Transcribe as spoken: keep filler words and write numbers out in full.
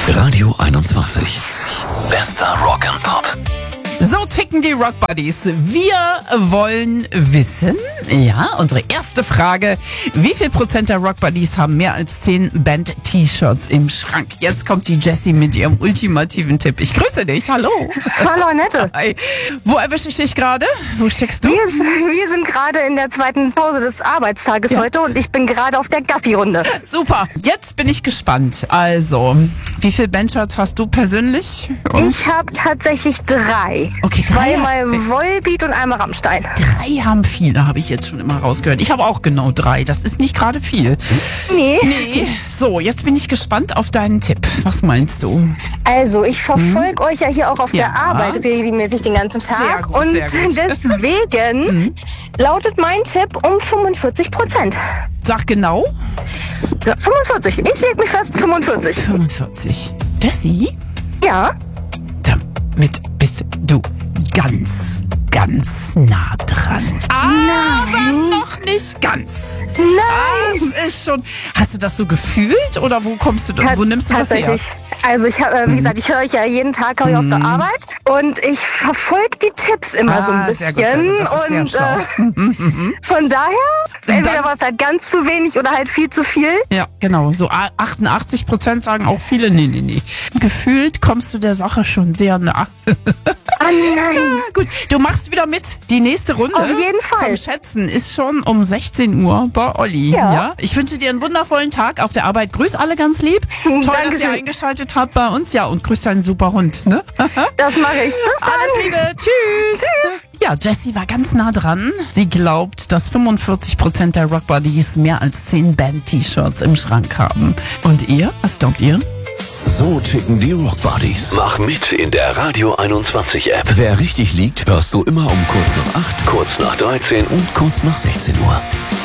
Radio einundzwanzig. Bester Rock and Pop. So ticken die Rock Buddies. Wir wollen wissen, ja, unsere erste Frage, wie viel Prozent der Rock Buddies haben mehr als zehn Band-T-Shirts im Schrank? Jetzt kommt die Jessie mit ihrem ultimativen Tipp. Ich grüße dich, hallo. Hallo Annette. Hi. Wo erwische ich dich gerade? Wo steckst du? Wir, wir sind gerade in der zweiten Pause des Arbeitstages Ja. heute und ich bin gerade auf der Gassi-Runde. Super, jetzt bin ich gespannt. Also, wie viel Bandshirts hast du persönlich? Und Ich habe tatsächlich drei. Okay, drei. Zweimal Volbeat und einmal Rammstein. drei haben viele, habe ich jetzt schon immer rausgehört. Ich habe auch genau drei. Das ist nicht gerade viel. Nee. Nee. So, jetzt bin ich gespannt auf deinen Tipp. Was meinst du? Also, ich verfolge euch ja hier auch auf Ja. der Arbeit regelmäßig den ganzen Tag. Sehr gut, und sehr gut. deswegen lautet mein Tipp um fünfundvierzig Prozent. Sag genau. Ja, fünfundvierzig. Ich leg mich fest, fünfundvierzig. fünfundvierzig. Jessie, Ja. damit bist du ganz, ganz nah dran. Aber noch nicht ganz. Nein. Das ist schon. Hast du das so gefühlt oder wo kommst du, Tats- wo nimmst du das her? tatsächlich. Also ich habe, äh, wie gesagt, ich höre euch ja jeden Tag hab ich auf der Arbeit und ich verfolge die Tipps immer so ein Ah, bisschen. sehr gut, sehr gut. Das ist sehr und schlau. äh, von daher, entweder dann- war es halt ganz zu wenig oder halt viel zu viel. Ja, genau. So a- achtundachtzig Prozent sagen auch viele, nee, nee, nee. Gefühlt kommst du der Sache schon sehr nah. Ah nein. Ah, gut, du machst wieder mit. Die nächste Runde Auf jeden Fall. zum Schätzen ist schon um sechzehn Uhr bei Olli. Ja. Ich wünsche dir einen wundervollen Tag auf der Arbeit. Grüß alle ganz lieb. Toll, dass ihr Dankeschön. eingeschaltet habt bei uns. Ja, und grüß deinen super Hund. Ne? Das mache ich. Bis dann. Alles Liebe. Tschüss. Ja, Jessie war ganz nah dran. Sie glaubt, dass fünfundvierzig Prozent der Rock Buddies mehr als zehn Band-T-Shirts im Schrank haben. Und ihr? Was glaubt ihr? So ticken die Rock Buddies. Mach mit in der Radio einundzwanzig App. Wer richtig liegt, hörst du immer um kurz nach acht, kurz nach dreizehn und kurz nach sechzehn Uhr.